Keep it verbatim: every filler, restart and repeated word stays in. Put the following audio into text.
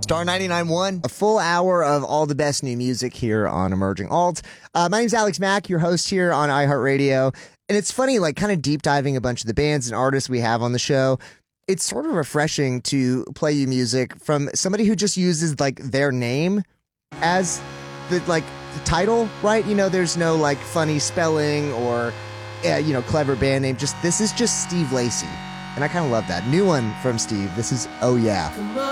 Star ninety-nine point one. A full hour of all the best new music here on Emerging Alt. Uh, my name's Alex Mack, your host here on iHeartRadio. And it's funny, like kind of deep diving a bunch of the bands and artists we have on the show. It's sort of refreshing to play you music from somebody who just uses like their name as the like the title, right? You know, there's no like funny spelling or uh, you know, clever band name. Just this is just Steve Lacy, and I kind of love that. New one from Steve. This is Oh Yeah.